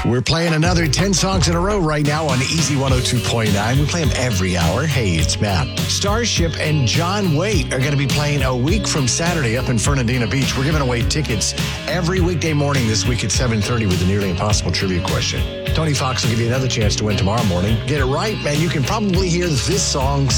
We're playing another 10 songs in a row right now on Easy 102.9. We play them every hour. Hey, it's Matt. Starship and John Waite are going to be playing a week from Saturday up in Fernandina Beach. We're giving away tickets every weekday morning this week at 7:30 with the Nearly Impossible trivia question. Tony Fox will give you another chance to win tomorrow morning. Get it right, man. You can probably hear this song